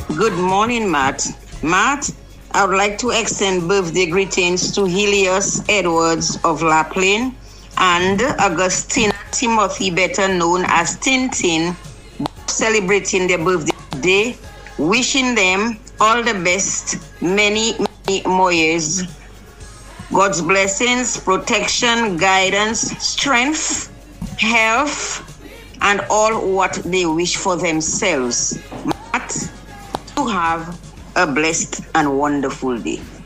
Good morning, Matt. Matt, I would like to extend birthday greetings to Helios Edwards of Laplin and Augustina Timothy, better known as Tintin, celebrating their birthday. Wishing them all the best, many more years. God's blessings, protection, guidance, strength, health, and all what they wish for themselves. Matt, you have a blessed and wonderful day.